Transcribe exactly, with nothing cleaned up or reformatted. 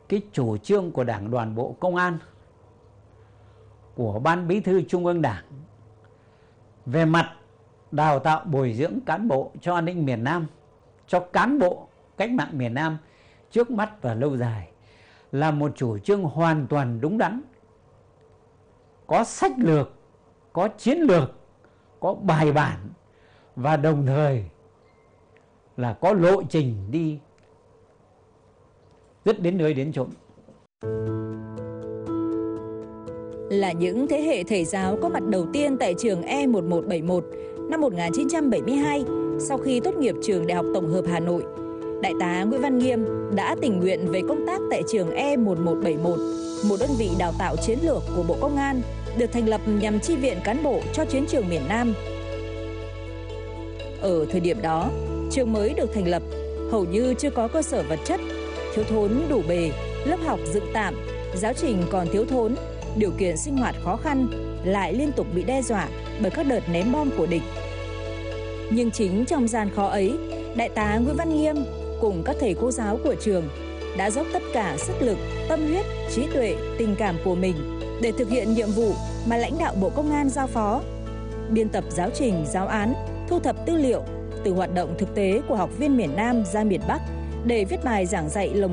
cái chủ trương của Đảng Đoàn Bộ Công an, của Ban Bí thư Trung ương Đảng về mặt đào tạo bồi dưỡng cán bộ cho an ninh miền Nam, cho cán bộ cách mạng miền Nam trước mắt và lâu dài là một chủ trương hoàn toàn đúng đắn, có sách lược, có chiến lược, có bài bản và đồng thời là có lộ trình đi rất đến nơi đến chốn. Là những thế hệ thầy giáo có mặt đầu tiên tại trường E một một bảy một năm một nghìn chín trăm bảy mươi hai sau khi tốt nghiệp trường Đại học Tổng hợp Hà Nội, Đại tá Nguyễn Văn Nghiêm đã tình nguyện về công tác tại trường E một một bảy một, một đơn vị đào tạo chiến lược của Bộ Công an được thành lập nhằm chi viện cán bộ cho chiến trường miền Nam. Ở thời điểm đó, trường mới được thành lập, hầu như chưa có cơ sở vật chất, thiếu thốn đủ bề, lớp học dựng tạm, giáo trình còn thiếu thốn, điều kiện sinh hoạt khó khăn, lại liên tục bị đe dọa bởi các đợt ném bom của địch. Nhưng chính trong gian khó ấy, Đại tá Nguyễn Văn Nghiêm cùng các thầy cô giáo của trường đã dốc tất cả sức lực, tâm huyết, trí tuệ, tình cảm của mình để thực hiện nhiệm vụ mà lãnh đạo Bộ Công an giao phó. Biên tập giáo trình, giáo án, thu thập tư liệu từ hoạt động thực tế của học viên miền Nam ra miền Bắc để viết bài giảng dạy lồng